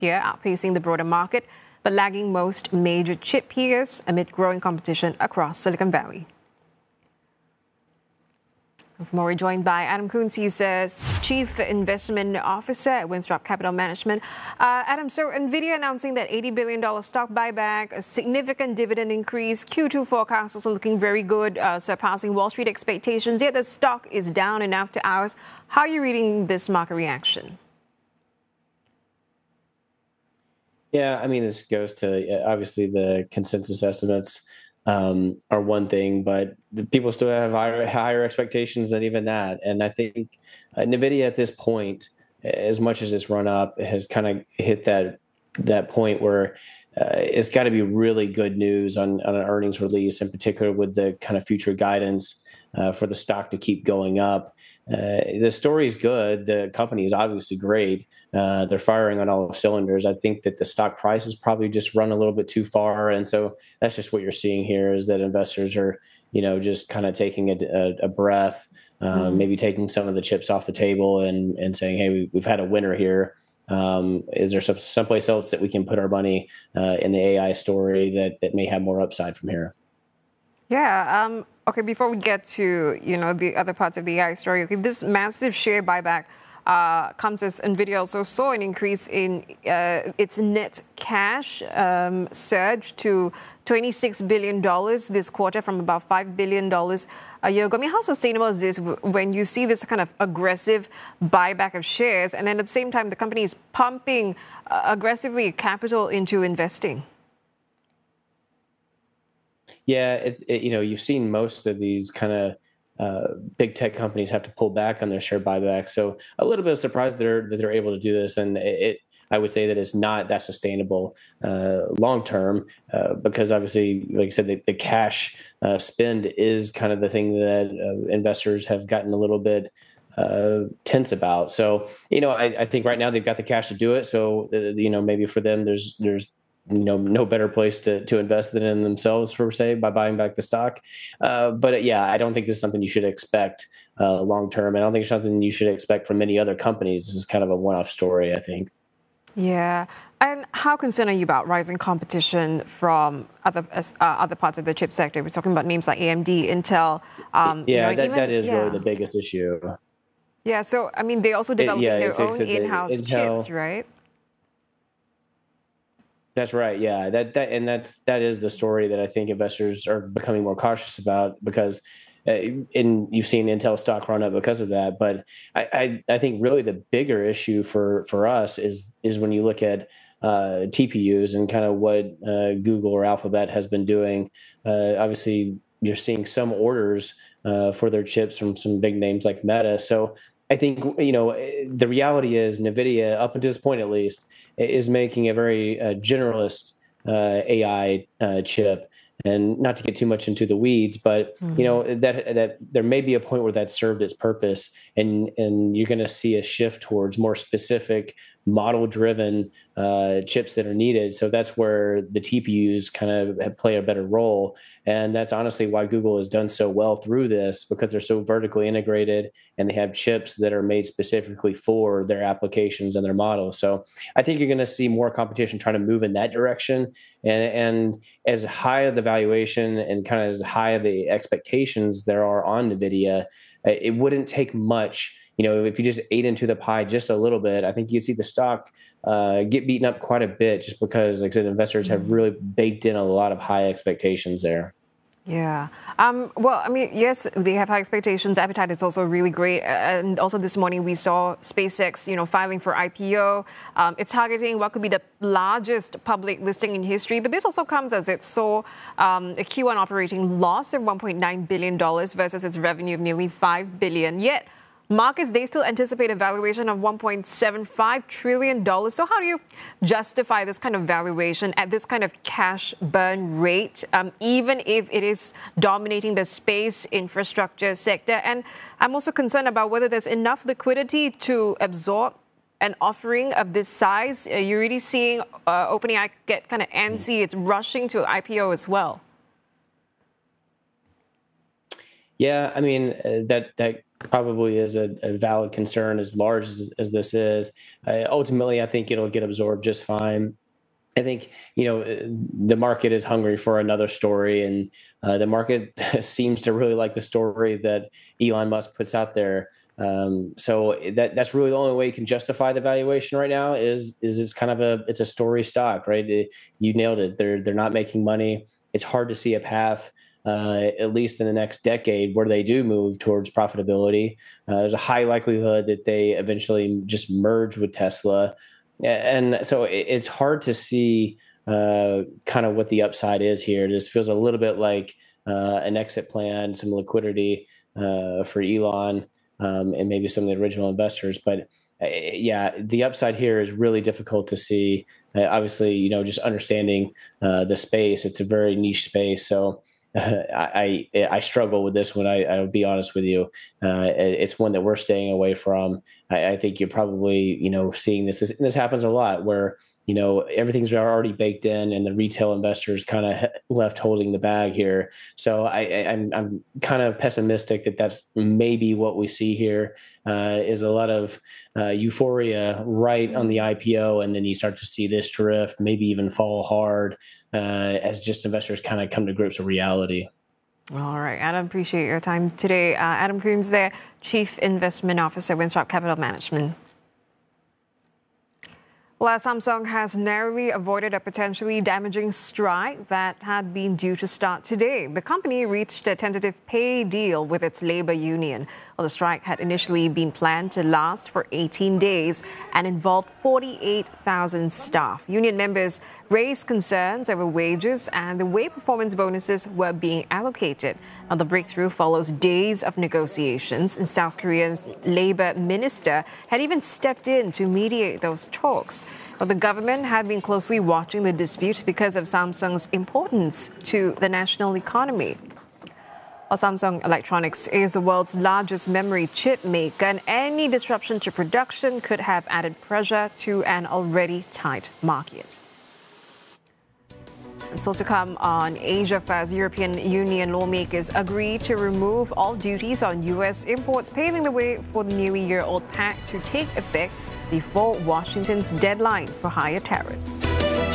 year, outpacing the broader market, but lagging most major chip peers amid growing competition across Silicon Valley. For more, we're joined by Adam Coons. He's Chief Investment Officer at Winthrop Capital Management. Adam, so NVIDIA announcing that $80 billion stock buyback, a significant dividend increase, Q2 forecast also looking very good, surpassing Wall Street expectations, yet the stock is down in after hours. How are you reading this market reaction? Yeah, I mean, this goes to obviously the consensus estimates are one thing, but people still have higher expectations than even that. And I think NVIDIA at this point, as much as it's run up, has kind of hit that point where it's got to be really good news on an earnings release, in particular with the kind of future guidance for the stock to keep going up. The story is good. The company is obviously great. They're firing on all cylinders. I think that the stock price has probably just run a little bit too far. And so that's just what you're seeing here is that investors are, just kind of taking a breath, maybe taking some of the chips off the table and saying, hey, we've had a winner here. Is there someplace else that we can put our money in the AI story that may have more upside from here? Yeah. Okay, before we get to, the other parts of the AI story, okay, this massive share buyback comes as NVIDIA also saw an increase in its net cash surge to $26 billion this quarter from about $5 billion a year ago. I mean, how sustainable is this when you see this kind of aggressive buyback of shares and then at the same time the company is pumping aggressively capital into investing? Yeah, you've seen most of these kind of big tech companies have to pull back on their share buyback. So a little bit of surprise that they're able to do this, and I would say that it's not that sustainable long term because obviously, like I said, the cash spend is kind of the thing that investors have gotten a little bit tense about. So I think right now they've got the cash to do it. So maybe for them there's no better place to invest than in themselves, per se, by buying back the stock. But yeah, I don't think this is something you should expect long term. I don't think it's something you should expect from many other companies. This is kind of a one-off story, I think. Yeah. And how concerned are you about rising competition from other parts of the chip sector? We're talking about names like AMD, Intel. That is really the biggest issue. Yeah. So, I mean, they're also developing their own in-house chips, right? That's right. Yeah, that is the story that I think investors are becoming more cautious about because, and you've seen Intel stock run up because of that. But I think really the bigger issue for us is when you look at TPUs and kind of what Google or Alphabet has been doing. Obviously, you're seeing some orders for their chips from some big names like Meta. So I think the reality is NVIDIA, up until this point at least, is making a very generalist AI chip. And not to get too much into the weeds, but that there may be a point where that served its purpose, and you're going to see a shift towards more specific model-driven chips that are needed. So that's where the TPUs kind of play a better role, and that's honestly why Google has done so well through this, because they're so vertically integrated and they have chips that are made specifically for their applications and their models. So I think you're going to see more competition trying to move in that direction, and as high of the valuation and kind of as high of the expectations there are on NVIDIA, it wouldn't take much. If you just ate into the pie just a little bit, I think you'd see the stock get beaten up quite a bit just because, like I said, investors have really baked in a lot of high expectations there. Yeah. Well, I mean, yes, they have high expectations. Appetite is also really great. And also this morning we saw SpaceX, filing for IPO. It's targeting what could be the largest public listing in history. But this also comes as it saw a Q1 operating loss of $1.9 billion versus its revenue of nearly $5 billion. Yet markets, they still anticipate a valuation of $1.75 trillion. So how do you justify this kind of valuation at this kind of cash burn rate, even if it is dominating the space infrastructure sector? And I'm also concerned about whether there's enough liquidity to absorb an offering of this size. You're really seeing OpenAI get kind of antsy. It's rushing to IPO as well. Yeah, I mean, that probably is a valid concern as large as this is. Ultimately, I think it'll get absorbed just fine. I think the market is hungry for another story, and the market seems to really like the story that Elon Musk puts out there. So that's really the only way you can justify the valuation right now is it's kind of it's a story stock, right? You nailed it. They're not making money. It's hard to see a path, at least in the next decade, where they do move towards profitability. There's a high likelihood that they eventually just merge with Tesla. And so it's hard to see kind of what the upside is here. It just feels a little bit like an exit plan, some liquidity for Elon and maybe some of the original investors. But yeah, the upside here is really difficult to see. Obviously, just understanding the space, it's a very niche space. So I struggle with this one. I'll be honest with you. It's one that we're staying away from. I think you're probably, seeing this. This happens a lot where, everything's already baked in and the retail investors kind of left holding the bag here. So I'm kind of pessimistic that that's maybe what we see here is a lot of euphoria right on the IPO. And then you start to see this drift, maybe even fall hard as just investors kind of come to grips with reality. All right, Adam, appreciate your time today. Adam Coons there, Chief Investment Officer, Winthrop Capital Management. Well, Samsung has narrowly avoided a potentially damaging strike that had been due to start today. The company reached a tentative pay deal with its labor union. Well, the strike had initially been planned to last for 18 days and involved 48,000 staff. Union members raised concerns over wages and the way performance bonuses were being allocated. Now, the breakthrough follows days of negotiations, and South Korea's labor minister had even stepped in to mediate those talks. But the government had been closely watching the dispute because of Samsung's importance to the national economy. Well, Samsung Electronics is the world's largest memory chip maker, and any disruption to production could have added pressure to an already tight market. Still to come on Asia First, European Union lawmakers agreed to remove all duties on U.S. imports, paving the way for the nearly year-old pact to take effect before Washington's deadline for higher tariffs.